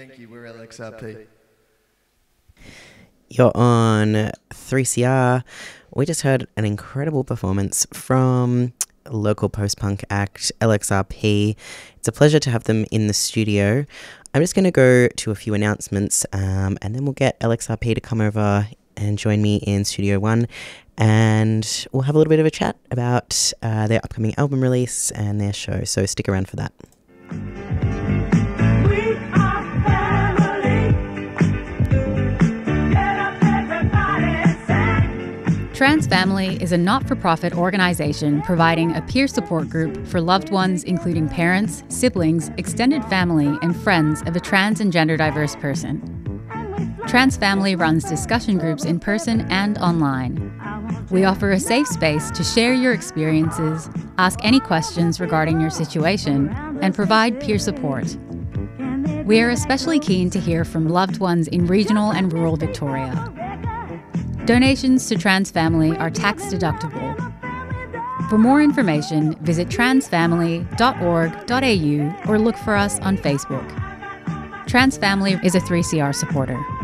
Thank you. We're LXRP. You're on 3CR. We just heard an incredible performance from local post-punk act LXRP. It's a pleasure to have them in the studio. I'm just going to go to a few announcements and then we'll get LXRP to come over and join me in Studio One, and we'll have a little bit of a chat about their upcoming album release and their show, so stick around for that. Trans Family is a not-for-profit organisation providing a peer support group for loved ones including parents, siblings, extended family and friends of a trans and gender diverse person. Trans Family runs discussion groups in person and online. We offer a safe space to share your experiences, ask any questions regarding your situation, and provide peer support. We are especially keen to hear from loved ones in regional and rural Victoria. Donations to Trans Family are tax deductible. For more information, visit transfamily.org.au or look for us on Facebook. Trans Family is a 3CR supporter.